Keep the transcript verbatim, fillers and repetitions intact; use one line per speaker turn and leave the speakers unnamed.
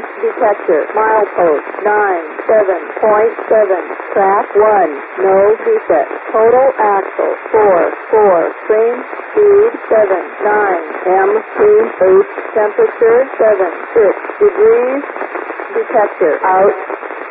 detector. Milepost nine seven point seven. Track one. No reset. Total axle four four. Train speed seven nine. M P eight. Temperature seven six degrees. Detector out.